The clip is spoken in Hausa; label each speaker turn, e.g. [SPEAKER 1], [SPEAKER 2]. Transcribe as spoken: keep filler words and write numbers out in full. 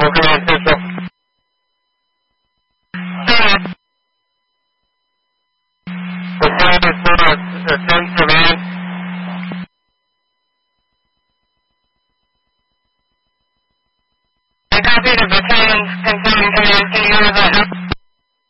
[SPEAKER 1] battalion official. Battalion is for a ten surveillance. I copy the battalion confirming command. Can you hear that?